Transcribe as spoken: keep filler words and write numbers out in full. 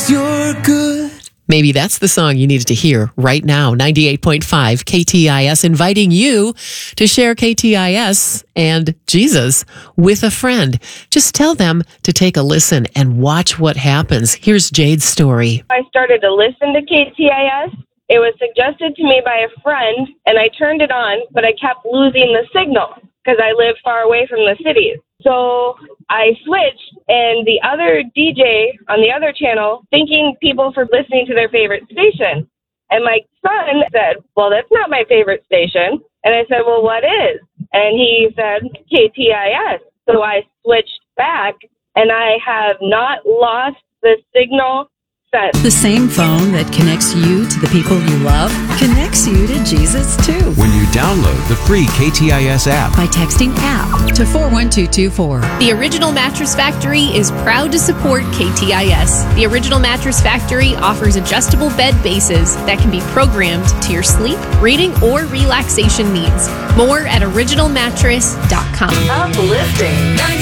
'cause you're good. Maybe that's the song you needed to hear right now. ninety-eight point five K T I S inviting you to share K T I S and Jesus with a friend. Just tell them to take a listen and watch what happens. Here's Jade's story. I started to listen to K T I S. It was suggested to me by a friend, and I turned it on, but I kept losing the signal because I live far away from the cities. So I switched, and the other D J on the other channel, thanking people for listening to their favorite station. And my son said, well, that's not my favorite station. And I said, well, what is? And he said, K T I S. So I switched back, and I have not lost the signal since. The same phone that connects you to the people you love connects you to Jesus too. When you download the free K T I S app By texting app to four one two two four. The Original Mattress Factory is proud to support K T I S. The Original Mattress Factory offers adjustable bed bases that can be programmed to your sleep, reading, or relaxation needs. More at original mattress dot com. Uplifting.